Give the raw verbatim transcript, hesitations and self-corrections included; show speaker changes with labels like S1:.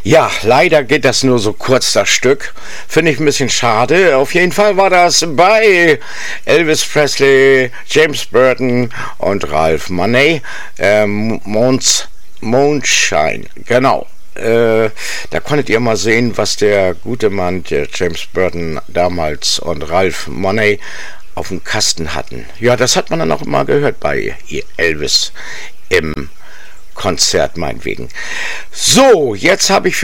S1: Ja, leider geht das nur so kurz, das Stück. Finde ich ein bisschen schade. Auf jeden Fall war das bei Elvis Presley, James Burton und Ralph Money. Ähm, Mons, Mondshine, genau. Äh, da konntet ihr mal sehen, was der gute Mann, der James Burton damals und Ralph Money auf dem Kasten hatten. Ja, das hat man dann auch immer gehört bei Elvis im Konzert meinetwegen. So, jetzt habe ich für